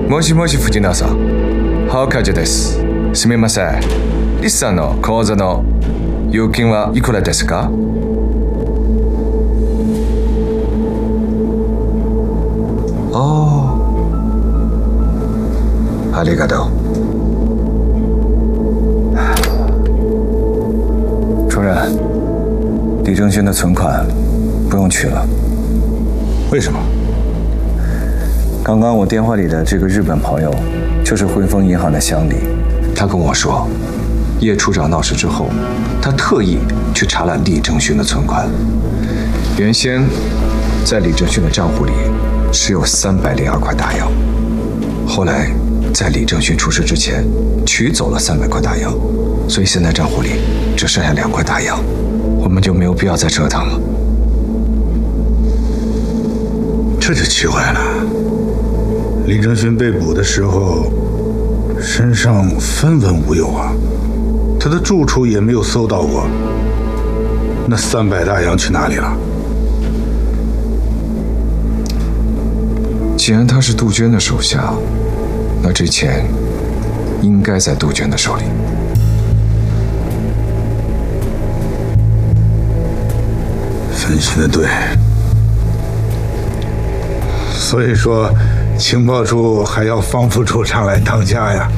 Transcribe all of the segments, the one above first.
もしもし藤野さん、ハウカジです。すみません。リスさんの口座の預金はいくらですか？哦，ありがとう。 主任，李正勋的存款不用取了。 为什么？ 刚刚我电话里的这个日本朋友，就是汇丰银行的乡里。 他跟我说，叶处长闹事之后，他特意去查了李正勋的存款。原先在李正勋的账户里只有302块大洋，后来在李正勋出事之前取走了300块大洋，所以现在账户里只剩下2块大洋，我们就没有必要再折腾了。 这就奇怪了。李正勋被捕的时候，身上分文无有啊，他的住处也没有搜到过。那300大洋去哪里了？ 既然他是杜鹃的手下，那这钱应该在杜鹃的手里。 分析的对，所以说情报处还要方副处长来当家呀。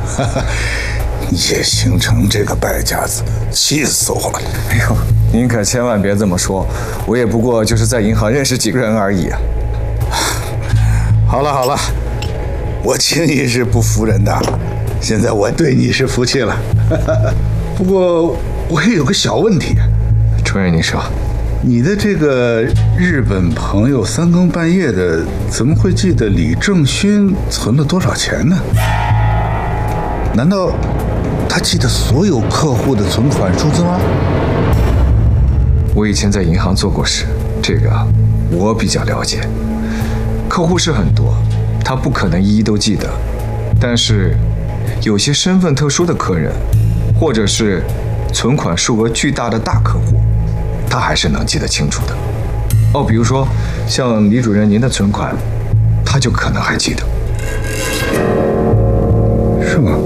叶星辰这个败家子，气死我了！ 哎呦，您可千万别这么说，我也不过就是在银行认识几个人而已啊。 好了好了，我轻易是不服人的，现在我对你是服气了。不过我也有个小问题， 主任，你说， 你的这个日本朋友3更半夜的，怎么会记得李正勋存了多少钱呢？难道他记得所有客户的存款数字吗？ 我以前在银行做过事，这个我比较了解。客户是很多，他不可能一一都记得，但是有些身份特殊的客人，或者是存款数额巨大的大客户，他还是能记得清楚的。哦，比如说像李主任您的存款，他就可能还记得。 是吗？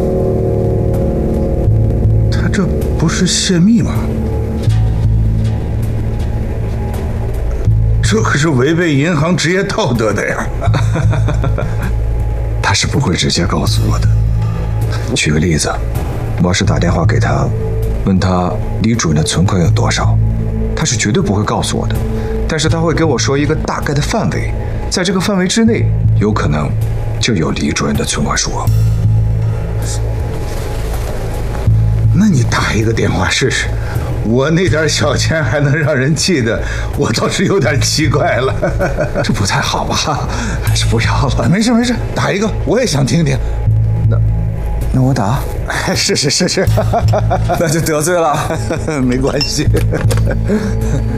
他这不是泄密吗？这可是违背银行职业道德的呀！ 他是不会直接告诉我的。举个例子，我要是打电话给他，问他李主任的存款有多少，他是绝对不会告诉我的。但是他会给我说一个大概的范围，在这个范围之内，有可能就有李主任的存款数额。 那你打一个电话试试。我那点小钱还能让人记得，我倒是有点奇怪了。 这不太好吧？还是不要了。 没事没事，打一个，我也想听听。 那我打？ 是， 那就得罪了。 没关系。